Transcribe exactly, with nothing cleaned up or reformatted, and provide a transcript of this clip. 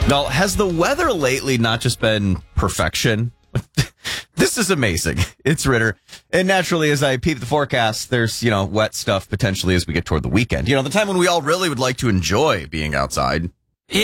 Now, has the weather lately not just been perfection? This is amazing. It's Ritter. And naturally, as I peep the forecast, there's, you know, wet stuff potentially as we get toward the weekend. You know, the time when we all really would like to enjoy being outside.